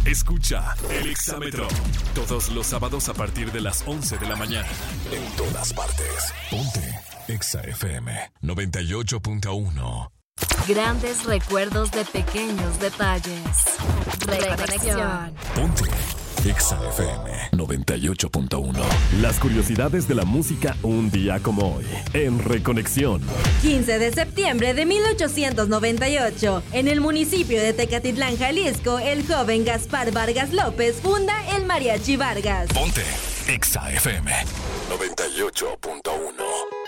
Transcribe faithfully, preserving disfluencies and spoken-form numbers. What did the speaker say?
Escucha el Exámetro todos los sábados a partir de las once de la mañana. En todas partes. Ponte Exa F M noventa y ocho punto uno. Grandes recuerdos de pequeños detalles. Reconexión. Ponte Exa F M noventa y ocho punto uno. Las curiosidades de la música un día como hoy. En Reconexión. quince de septiembre de mil ochocientos noventa y ocho. En el municipio de Tecatitlán, Jalisco, el joven Gaspar Vargas López funda el Mariachi Vargas. Ponte Exa F M noventa y ocho punto uno.